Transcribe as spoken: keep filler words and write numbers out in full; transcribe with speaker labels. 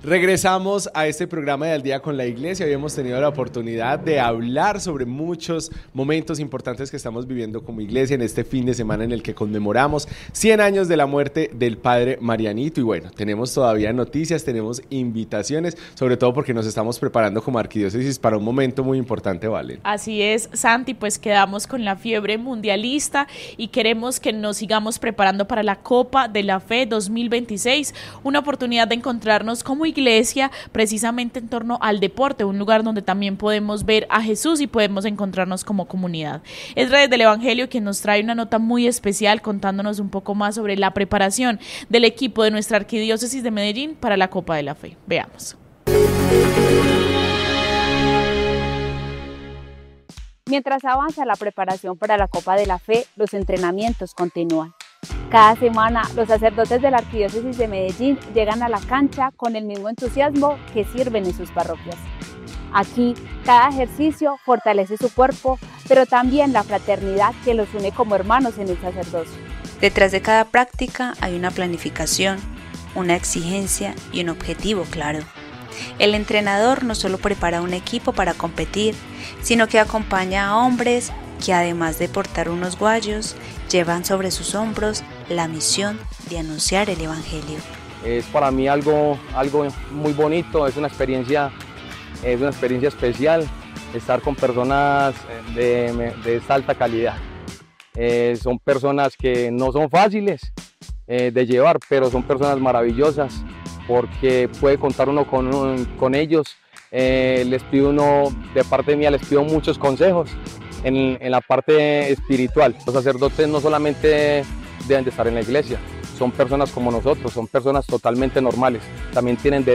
Speaker 1: Regresamos a este programa de Al Día con la Iglesia. Hoy hemos tenido la oportunidad de hablar sobre muchos momentos importantes que estamos viviendo como iglesia en este fin de semana en el que conmemoramos cien años de la muerte del Padre Marianito. Y bueno, tenemos todavía noticias, tenemos invitaciones, sobre todo porque nos estamos preparando como arquidiócesis para un momento muy importante, Valen.
Speaker 2: Así es, Santi, pues quedamos con la fiebre mundialista y queremos que nos sigamos preparando para la Copa de la Fe dos mil veintiséis, una oportunidad de encontrarnos como iglesia precisamente en torno al deporte, un lugar donde también podemos ver a Jesús y podemos encontrarnos como comunidad. Es Redes del Evangelio quien nos trae una nota muy especial contándonos un poco más sobre la preparación del equipo de nuestra arquidiócesis de Medellín para la Copa de la Fe. Veamos.
Speaker 3: Mientras avanza la preparación para la Copa de la Fe, los entrenamientos continúan. Cada semana, los sacerdotes de la Arquidiócesis de Medellín llegan a la cancha con el mismo entusiasmo que sirven en sus parroquias. Aquí, cada ejercicio fortalece su cuerpo, pero también la fraternidad que los une como hermanos en el sacerdocio.
Speaker 4: Detrás de cada práctica hay una planificación, una exigencia y un objetivo claro. El entrenador no solo prepara un equipo para competir, sino que acompaña a hombres que además de portar unos guayos, llevan sobre sus hombros la misión de anunciar el Evangelio.
Speaker 5: Es para mí algo, algo muy bonito, es una experiencia, es una experiencia especial estar con personas de, de esta alta calidad. Eh, son personas que no son fáciles eh, de llevar, pero son personas maravillosas porque puede contar uno con, con ellos. Eh, les pido uno, de parte mía les pido muchos consejos en, en la parte espiritual. Los sacerdotes no solamente deben de estar en la iglesia, son personas como nosotros, son personas totalmente normales, también tienen